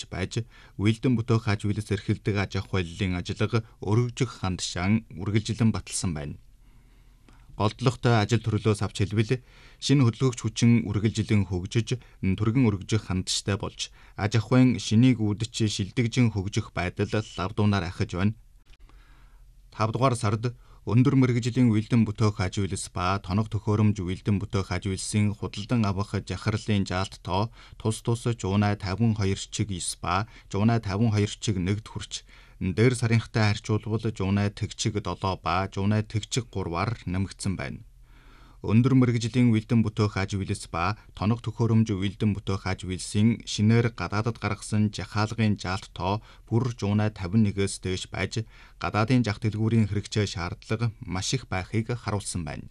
байж, үйлдэн бүтээх хажуулаас эрхэлдэг аж ахуй хууллийн ажиллага өргөжих хандшаан үргэлжилэн баталсан байна. Голдлогтой ажил төрлөөс авч хэлбэл шинэ хөдөлгөгч хүчин үргэлжилэн хөгжиж, түргэн өргөжих хандштай болж, аж ахуйн шинийг үүдч шилдэгжин хөгжих байдал лавдуунаар ахиж байна. 5 дугаар сард өндөр мэргэжлийн үйлдэн бүтээх хажуулс ба тоног төхөөрөмж үйлдэн бүтээх хажуулсын худалдан авах жахарлын жаалт тоо тус 152 чиг 9 ба 152 чиг 1-д хүрч, дээр сарынхтай харьцуулбал 180 чиг 7 ба 180 чиг 3-аар нэмэгдсэн байна. Өндөр мэргэжлийн үйлдэн бүтээх хажуулс ба тоног төхөөрөмж үйлдэн бүтээх хажуулсын шинээр гадаадад гаргасан жахаалгын жаалт тоо бүр 151-ээс дээш байж, гадаадын зах дэлгүүрийн хэрэгцээ шаардлага маш их байхыг харуулсан байна.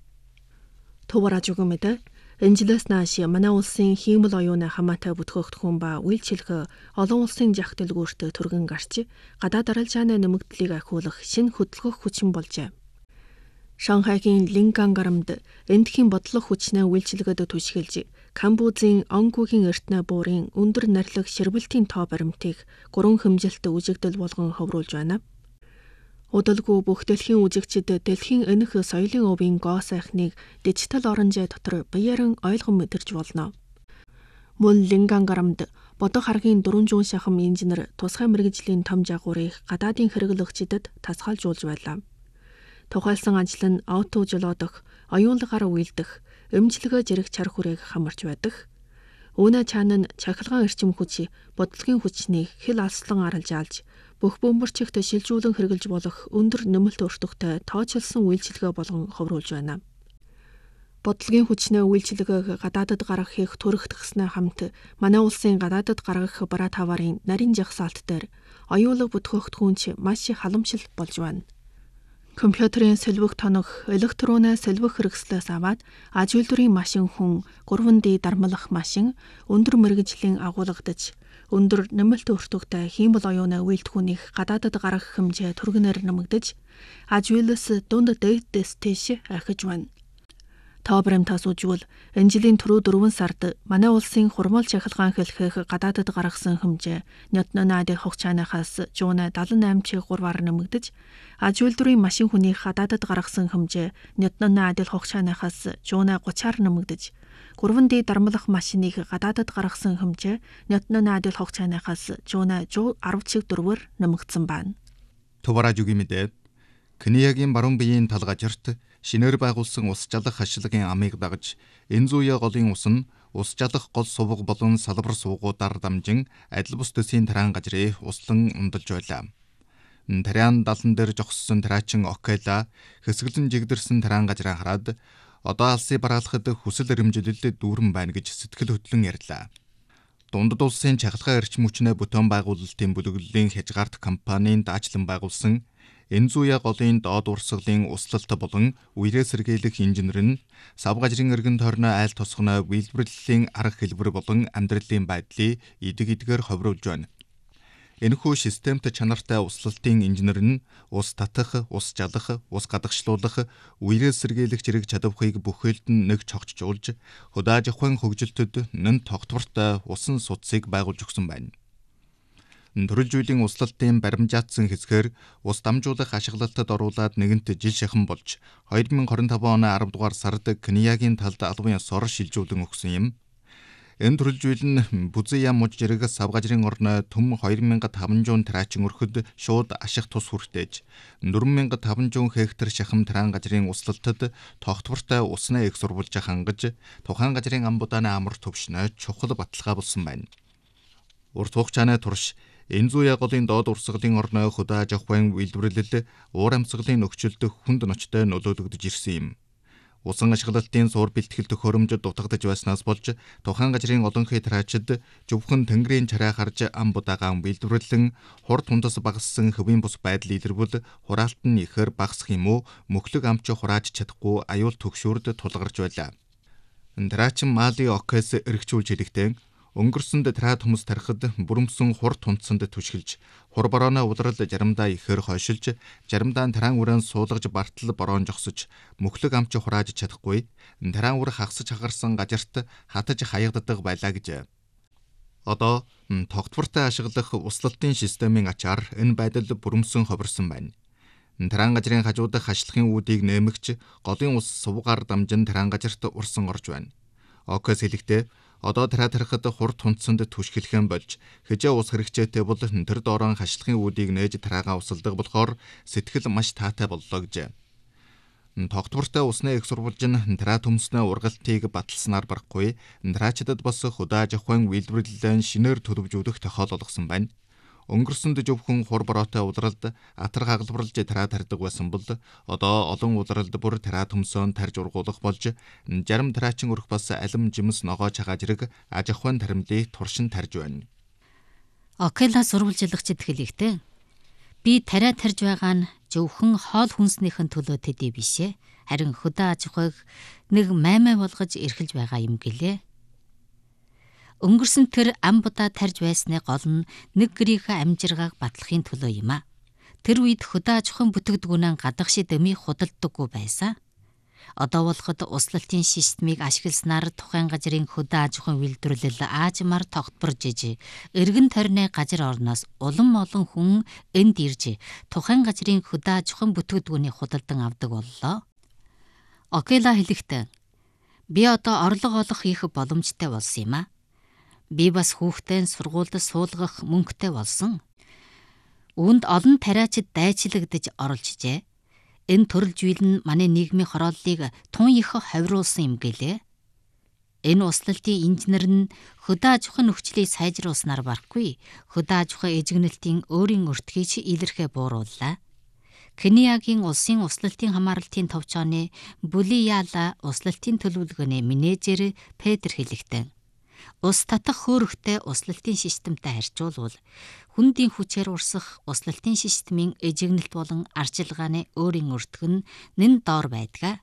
Тувраж өгмөд энжилээс нааш манай улсын хиймэл оюуны хамаатай бүтгээгдэхүүн ба үйлчилгээ олон улсын зах дэлгүүрт түргэн гарч, гадаад арилжааны нэмэгдлийг ахиулах шинэ хөдөлгөх хүчин болжээ. Шанхайгийн Линкан гарамд эндхийн бодлого хүчнээ үйлчилгээд түшгэлж, Камбузын Онгүүгийн эртнэ буурын өндөр нарилах ширбэлтийн тоо баримтыг 3 хэмжилт үжигдэл болгон ховруулж байна. Удалгүй бүх дэлхийн үзэгчид дэлхийн энэх соёлын өвийн гоо сайхныг дижитал оронжай дотор биеэрэн ойлгон мэдэрч болно. Мөн Линкан гарамд бодох харгийн 400 шахам инженер тусгай мэргэжлийн том жагуурыг гадаадын хэрэглэгчдэд тасгаалжуулж байлаа. Тухайлсан ажил нь ауто жолоодох, оюунлагаар үйлдэх, эмчилгээ зэрэг чар хүрээг хамарч байдаг. Үүнэ чаана нь чахилгаан эрчим хүч, бодлогын хүчнийг хэл алслан арилжаалж, бүх бөмбөрчигт шилжүүлэн хэрэгжилж болох өндөр нэмэлт өртөгтэй тооцоолсон үйлчилгээ болгон ховруулж байна. Бодлогын хүчнээ үйлчилгээг гадаадад гаргахыг түрэгдгэснээ хамт манай улсын гадаадад гаргах бараа таварын нарийн жагсаалт дээр оюулаг бүтгээгдэхүүнч маш их халамжил болж байна. Компьютерийн сэлбэг тоног, электронны сэлбэг хэрэгслээс аваад аж үйлдвэрийн машин хүн, 3D дармлах машин, өндөр мэргэжлийн агуулгадж, өндөр нэмэлт өртөгтэй хиймэл оюуны үйлдвэрийг гадаадад гаргах хэмжээ түргэнээр нэмэгдэж, аж үйлс дунд дээдээс тийш ахиж байна. Тоо баримтаас үжвэл энэ жилийн түрүү 4 сард манай улсын хурмал чахилгаан хэлхэх гадаадад гаргасан хэмжээ нётнон адил хугацаанаас 178 чиг 3-аар нэмэгдэж, аж үйлдвэрийн машин хүнийг гадаадад гаргасан хэмжээ нётнон адил хугацаанаас 130-аар нэмэгдэж, 3D дармлах машиныг гадаадад гаргасан хэмжээ нётнон адил хугацаанаас 110 чиг 4-аар нэмэгдсэн байна. Тувраж өгмөд Кениягийн баруун биеийн талгажирт шинээр байгуулсан ус жалах хашлагын амыг дагаж, Энзуя голын ус нь ус жалах гол сувг болон салбар суугуудаар дамжин адил бус төсийн тариан газрыг услан ундалж байлаа. Тариан далан дээр жогссон тараачин Окела хэсгэлэн жигдэрсэн тариан газраа хараад одоо алсыг бараалахад хүсэл эрмжилэлд дүүрэн байна гэж сэтгэл хөдлөн ярьлаа. Дундад улсын чахалгаа эрчим хүчнээ бүтээн байгуулалтын бүлэглэлийн хязгаарт компанийн даачлан байгуулсан Энзуя голын доод урсгалын услалт болон үерээ сэргийлэх инженер нь сав газрын эргэн тойрны айл тусганы үйлдвэрлэлийн арга хэлбэр болон амьдралын байдлыг эдгээр ховруулж байна. Энэхүү системт чанартай услалтын инженер нь ус татах, ус жалах, ус гадагшлуулах, үерээ сэргийлэх зэрэг чадварыг бүхэлд нь нэг цогцжуулж, хөдөө аж ахуйн хөгжилтөд нэн тогтвортой усан судсыг байгуулж өгсөн байна. Төрөлжүүлэн услалтын баримжаатсан хэсгээр ус дамжуулах ашиглалтад оруулаад нэгэнт жил шахан болж 2025 оны 10 дугаар сард Кениягийн талд албан ёсоор шилжүүлэн өгсөн юм. Энэ төрөлжүүл нь бүзэн ям муж зэрэг сав газрын орны төм 2500 тараачин өрхөд шууд аших тус хүртээж 4500 хектар шахам тариан газрын услалтад тогтвортой усны их сурвалж хангаж тухайн газрын амбудааны амар төвшнө чухал баталгаа болсон байна. Урт хугацааны турш Энзуя голын доод урсгалын орны хөдөө аж ахуйн үйлдвэрлэл уур амьсгалын нөхцөлд хүнд ночтой нөлөөлөгдөж ирсэн юм. Усан ашиглалтын суур бэлтгэл төхөөрөмжөд дутагдж байснаас болж тухайн газрын олонхий тараачид зөвхөн тэнгэрийн чараа харж ам будаагаан үйлдвэрлэн хур тундас багассан хөвийн бус байдал илэрвэл хураалт нь ихээр багасах юм уу мөхлөг амч хурааж чадахгүй аюул төгшөөрд тулгарч байлаа. Тараачин Мали Окес эргчүүлж хэлэхдээ өнгөрсөнд траад хүмүүс тарихад бүрэмсэн хур тунцсанд түшгэлж, хур борооны удрал заримдаа ихээр хойшилж, заримдаа тараан үрэн суулгаж бартал бороон жогсож, мөхлөг амч хурааж чадахгүй, тараан үр хагсаж хагарсан газарт хатаж хаягддаг байлаа гэж. Одоо тогтвортой ашиглах услалтын системийн ачаар энэ байдал бүрэмсэн хувирсан байна. Таран газрын хажуудах хашлахын үүдийг нэмэгч голын ус сувгаар дамжин таран газарт урсан орж байна. Окс хэлэхдээ одоо тарахад хурд хунцсанд түшгэлхэн болж хэжээ ус хэрэгцээтэй бол тэр доорон хашлахын үүдийг нээж тараагаа усалдаг болохоор сэтгэл маш таатай боллоо гэжээ. Тогтвортой усны их сурвалж нь тараа төмснөө ургалтыг баталснаар барахгүй тараачдад бас хөдөө аж ахуйн үйлдвэрлэлэн шинээр төлөвжүүлэх тохиолдол олгосон байна. Өнгөрсөнд зөвхөн хур бороотой улиралд атар хагалбарлаж тараа тарьдаг байсан бол одоо олон улиралд бүр тараа төмсөөн тарж ургуулах болж зарим тараачин өрх бас алим жимс ногоо чагааж ирэг аж ахуйн таримдыг туршин тарж байна. Окела сурвалжлагчид хэлэхдээ би тараа тарж байгаа нь зөвхөн хоол хүнснийхэн төлөө төдий бишээ. Харин хөдөө аж ахуйг нэг маймай болгож эрхэлж байгаа юм гэлээ. Өнгөрсөн тэр ам будаа тарж байсны гол нь нэг гэрийнхээ амжиргааг батлахын төлөө юм а. Тэр үед хөдөө аж ахуйн бүтээгдэхүүнээ гадагшид дэмий худалдаггүй байсан. Одоо болоход услалтын системийг ашигласнаар тухайн газрын хөдөө аж ахуйн үйлдвэрлэл аажмаар тогтворж иж, эргэн тойрны газар орноос улам олон хүн энд ирж тухайн газрын хөдөө аж ахуйн бүтээгдэхүүнийг худалдан авдаг боллоо. Окела хэлэхдээ би одоо орлого олох их боломжтой болсон юм а. Би бас хүүхдээ сургуульд суулгах мөнгөтэй болсон. Үүнд олон тариачид дайчлагдаж оролцжээ. Энэ төрөл зүйл нь манай нийгмийн хорооллыг тун их ховируулсан юм гэлээ. Энэ услалтын инженер нь хөдөө аж ахуйн нөхцөлийг сайжруулснаар барахгүй, хөдөө аж ахуйн эзэгнэлтийн өөрийн өртгийг ч илэрхээ буурууллаа. Кениягийн улсын услалтын хамгаалалтын товчооны Булияла услалтын төлөвлөгөөний менежер Петр хэлэхдээ ус татах хөөрхтэй услалтын системтэй харьцуулбал хүндийн хүчээр урсах услалтын системийн эжигнэлт болон арчилгааны өөрийн өртөг нь нэн доор байдаг.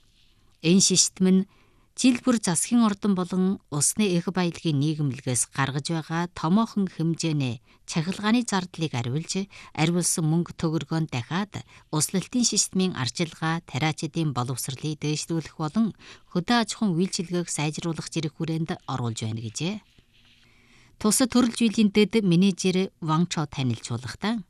Энэ систем нь жил бүр засгийн ордон болон усны эх баялагын нийгэмлэгээс гаргаж байгаа томоохон хэмжээний цахилгааны зардлыг ариулсан мөнгө төгрөгөнд дахиад услалтын системийн арчилгаа, тариачдын боловсролыг дээшлүүлэх болон хөдөө аж ахуйн үйлчилгээг сайжруулах зэрэг хүрээнд оруулж байна гэжээ. Тусад төрөл жилийн дэд менежер Ван Чо танилцуулахдаа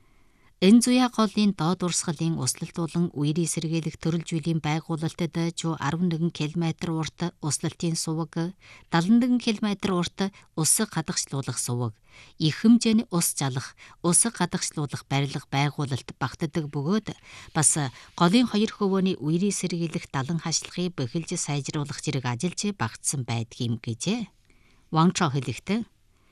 энэ зуя голын доод урсгалын услалт болон үерийн сэргийлэх төрөл жилийн байгуулалтад 11 км урт услалтын суваг, 71 км урт усыг хадагшлуулах суваг, их хэмжээний ус залах, усыг хадагшлуулах барилга байгуулалт багтдаг бөгөөд бас голын 2 хөвөөний үерийн сэргийлэх далан хашлахыг бэхэлж сайжруулах зэрэг ажиллаж багтсан байдгийм гэжээ. Ван Чо хэлэхдээ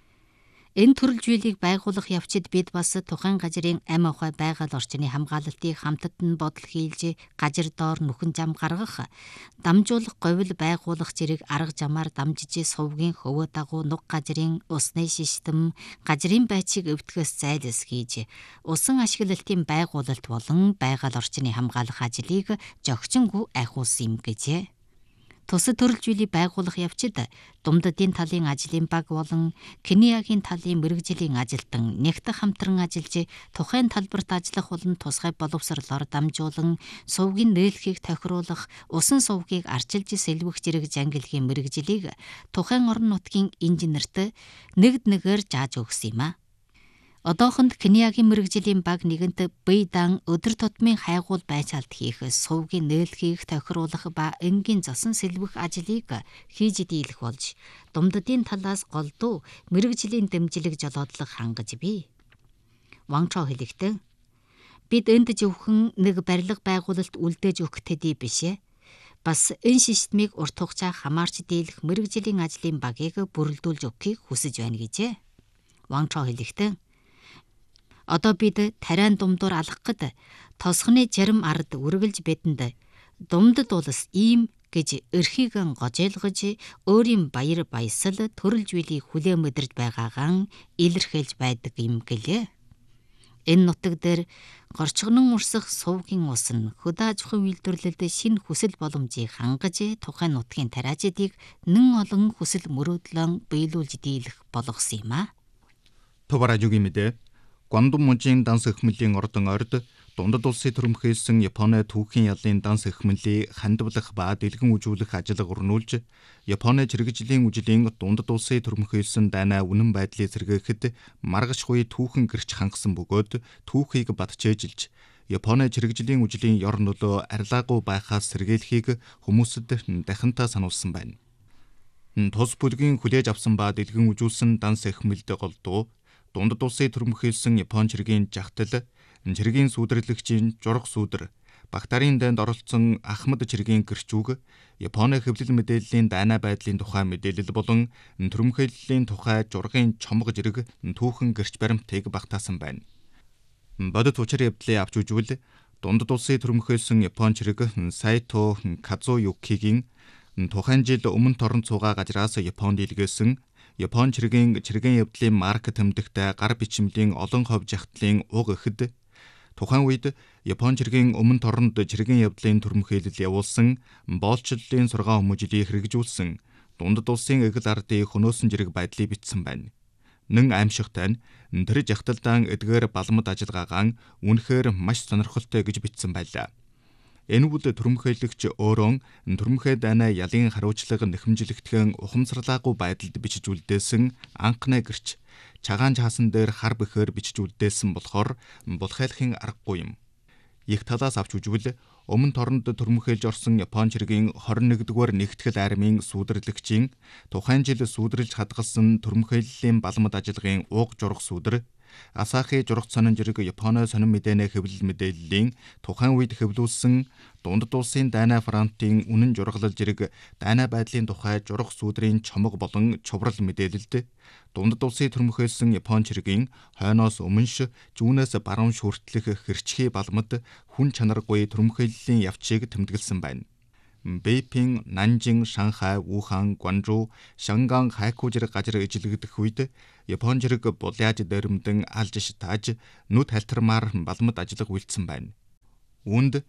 энэ төрөл зүйлийг байгуулах явцад бид бас тухайн газрын амь ухаан байгаль орчны хамгаалалтыг хамтад нь бодол хийлж газар доор нүхэн зам гаргах, дамжуулах говьл байгуулах зэрэг арга замаар дамжиж сувгийн хөвөө дагуу нуг газрын усны систем, газрын байцыг өвтгөөс зайлс хийж, усан ашиглалтын байгуулалт болон байгаль орчны хамгаалах ажлыг зохицонгүй айхуулсан юм гэжээ. Тусад төрөл зүйлийг байгуулах явцад Думдадын талын ажлын баг болон Кениягийн талын мэргэжлийн ажилтан нэгт хамтран ажиллаж тухайн талбарт ажиллах болон тусгай боловсролоор дамжуулан сувгийн нээлхийг тохируулах, усан сувгийг арчилж сэлбэх зэрэг зангилгийн мэргэжлийг тухайн орон нутгийн инженерт нэгд-нэгээр зааж өгсөн юм а. Одоохонд Кениягийн мэргэжлийн баг нэгэнт Бэйдан өдөр тутмын хайгуул байцаалт хийх, сувгийн нээлхийг тохируулах ба энгийн зосон сэлбэх ажлыг хийж дийлэх болж, Думдадын талаас голдуу мэргэжлийн дэмжлэг жолоодлого хангаж бий. Ван Чо хэлэхдээ бид энд зөвхөн нэг барилга байгуулалт үлдээж өгөх төдий бишээ. Бас энэ системийг урт хугацаа хамаарч дийлэх мэргэжлийн ажлын багийг бүрэлдүүлж өгөхийг хүсэж байна гэжээ. Ван Чо хэлэхдээ одоо бид тариан думдуур алхахад тосхны зарим ард үргэлж бидэнд думдад улс ийм гэж эрхийг гожойлгож өөрийн баяр баясал төрөл зүйлийг хүлээн мэдэрж байгаагаан илэрхийлж байдаг юм гэлээ. Энэ нутаг дээр горчгонон урсах сувгийн ус нь хөдөө аж ахуйн үйлдвэрлэлд шинэ хүсэл боломжийг хангаж тухайн нутгийн тариачдыг нэн олон хүсэл мөрөөдлөн биелүүлж дийлэх болгосон юм а. Товаражугийн мэдээ Гуандун мужийн данс эхмэлийн ордон орд дундад улсын төрөмхөйсөн Японы түүхийн ялын данс эхмэлийг хандивлах ба дэлгэн үжүүлэх ажил өрнүүлж, Японы чирэгжлийн үжлийн дундад улсын төрөмхөйсөн дайнаа үнэн байдлыг сэргээхэд маргашгүй түүхэн гэрч хангасан бөгөөд түүхийг батчээжилж, Японы чирэгжлийн үжлийн ёр нөлөө арилаагүй байхаас сэргийлэхийг хүмүүсэд дахинтаа сануулсан байна. Тус бүлгийн хүлээж авсан ба дэлгэн үжүүлсэн данс эхмэлд голдуу дундад улсын төрөмхөйсөн Япон чиргийн жагтал, чиргийн сүүдэрлэгчийн журах сүүдэр, Багтаарын дайнд оролцсон Ахмад чиргийн гэрчүүг, Японы хэвлэл мэдээллийн дайнаа байдлын тухай мэдээлэл болон төрөмхөйллийн тухай жургын чомго жирэг түүхэн гэрч баримтыг багтаасан байна. Бодит учир явдлыг авч үзвэл дундад улсын төрөмхөйсөн Япон чирэг Сайто Казуюкигийн тухайн жил өмнө торон цугаа газраас Японд илгээсэн Япон чиргийн явдлын марк тэмдэгтэй гар бичмлийн олон хов жагтлын уг эхэд тухайн үед Япон чиргийн өмнө торонд чиргийн явдлын төрөмхөйлөл явуулсан боолчлолын сургаан хүмүүжлийг хэрэгжүүлсэн дундад улсын эгэл ардын хөнөөсөн жирэг байдлыг бичсэн байна. Нэн аимшигтай нь тэр жагталдаан эдгээр балмад ажиллагаагаан үнэхээр маш сонирхолтой гэж бичсэн байлаа. Энэ үл төрөмхөйлөгч өөрөө төрөмхөө дайнаа ялын хариуцлага нэхэмжлэгдэхэн ухамсарлаагүй байдалд бичиж үлдээсэн анхны гэрч чагаан чаасан дээр хар бэхээр бичиж үлдээсэн болохоор булхайлахын аргагүй юм. Их талаас авч үзвэл өмнө торонд төрөмхөйлж орсон Япон чиргийн 21-р нэгтгэл армийн сүүдэрлэгчийн тухайн жил сүүдэрлж хадгалсан төрөмхөйллийн балмад ажиллагын ууг журах сүүдэр, Асахи журах сонин жирэг Японы сонин мэдээний хэвлэл мэдээллийн тухайн үед хэвлүүлсэн дундад улсын дайнаа фронтын үнэн жургалал жирэг дайнаа байдлын тухай журах сүүдрийн чомго болон чуврал мэдээлэлд дундад улсын төрөмхөйсөн Япон чиргийн хойноос өмнөш зүүнээс баруун хүртэлх хэрчхий балмад хүн чанаргүй төрөмхөйллийн явцыг тэмдэглэсэн байна. Бейпин, Нанжин, Шанхай, Вухан, Гуанчжоу, Шанган, Хайку жирэг газар ижилэгдэх үед Япон жирэг буляаж дээрэмдэн алж шатааж нүд халтармаар балмад ажиллах үйлдсэн байна. Үүнд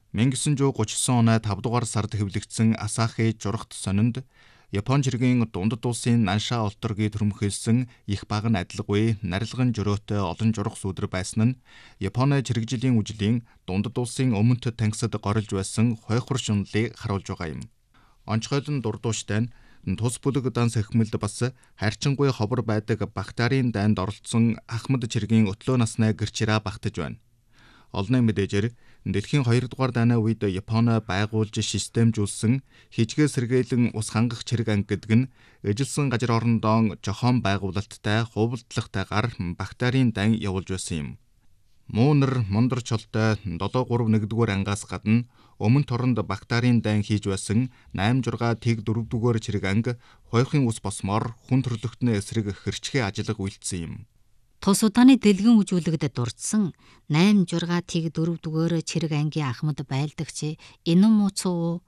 1939 оны 5 дугаар сард хэвлэгдсэн Асахи журахт сонинд Япон чиргийн дундад улсын Нанша олторгийг төрөмхөйлсөн их баг нь адилгүй нарилган жөрөөтэй олон журах сүүдэр байсан нь Японы чирэгжлийн үжлийн дундад улсын өмнөд тангисад горилж байсан хойхор шунлыг харуулж байгаа юм. Онцгойлон дурдууштай нь тус бүлэг данс эхмэлд бас харьцангуй ховор байдаг Багтаарын дайнд оролцсон Ахмад чиргийн өтлөө насны гэрчираа багтаж байна. Олонний мэдээжээр дэлхийн 2 дугаар дайны үед Японы байгуулж системжүүлсэн хижгээ сэргээлэн ус хангах чирэг анги гэдэг нь эжилсэн газар орондоо жохоон байгуулалттай хувилдлагатайгаар Багтаарын дан явуулж байсан юм. Муунар Мондөр чолтой 7-3-1-р ангаас гадна өмнө торонд Багтаарын дан хийж байсан 8-6 тэг 4-р чирэг анги хойхын ус босмоор хүн төрлөختний эсрэг хэрчхээ ажиллах үйлдсэн юм. Тус удааны дэлгэн үжүүлэгдэд дурдсан 8-6 тэг 4-р чирэг ангийн Ахмад байлдагч Инумуцу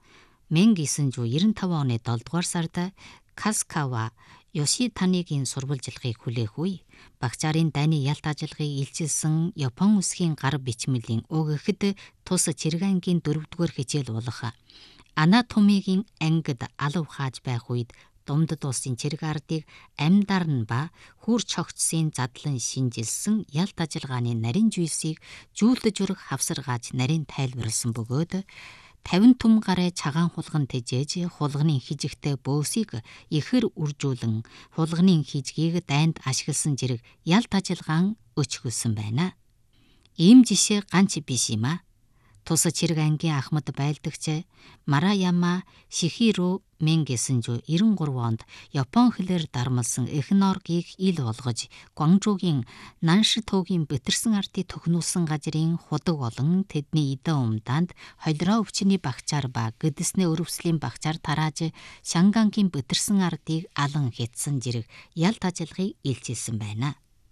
1995 оны 7-р сард Каскава Йошитанигийн сурвалжилгыг хүлээх үе Багцаарын дайны ялт ажиллагыг илчилсэн Япон үсгийн гар бичмэлийн уг эхэд тус чирэг ангийн 4-р хичээл болох анатомигийн ангид алав хааж байх үед дундад улсын чирэг ардыг амьдарна ба хүрч хогцсын задлан шинжилсэн ялт ажиллагааны нарийн жүйсийг жүүлдэж өрөх хавсаргааж нарийн тайлбарлсан бөгөөд 50 түм гараа чагаан хулган тэжээж хулганы хижигтэй бөөсийг ихэр үржүүлэн хулганы хижгийг дайнд ашигласан жирэг ялт ажиллагаан өчгөлсөн байна. Ийм жишээ ганц биш юм а. Тус чирэг ангийн Ахмад байлдагч Мараяма Шихиро 1993 онд Япон хэлээр дармалсан эхэн оргийг ил болгож Гуанчжуугийн Наншитогийн битэрсэн ардыг төхнүүлсэн газрын худаг болон тэдний идэн умдаанд холироо өвчний багчаар ба гэдэсний өрөвслийн багчаар тарааж Шангангийн битэрсэн ардыг алан хятсан жирэг ялт ажиллагыг илчилсэн байна.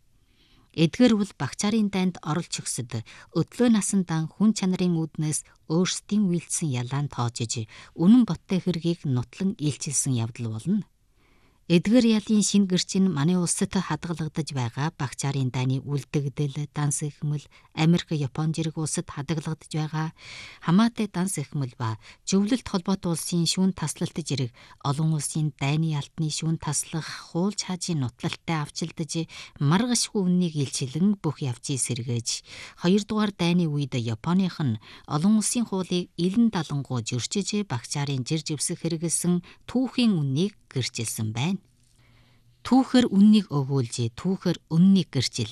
Эдгээр бол Багцаарын дайнд оролч өгсөд өдлөө насандан хүн чанарын үүднээс өөрсдийн үйлдсэн ялаан тоочж үнэн боттой хэргийг нутлан илчилсэн явдал болно. Эдгэр ялын шинэ гэрчин манай улсад хадгалагдаж байгаа Багчаарын дайны үлдэгдэл, данс эхмэл, Америк, Япон зэрэг улсад хадгалагдаж байгаа хамаатай данс эхмэл ба зөвлөлт холбоотой улсын шүүн таслалт зэрэг олон улсын дайны алтны шүүн таслах хууль чаажийн нутлалтай авчилдаж маргашгүй үннийг илчилэн бүх явцыг сэргээж 2 дугаар дайны үед Японых нь олон улсын хуулийг илэн далангуу зөрчиж Багчаарын жир живсэх хэрэгэлсэн түүхийн үннийг гэрчилсэн байна. Түүхээр үннийг өгүүлж, түүхээр үннийг гэрчил.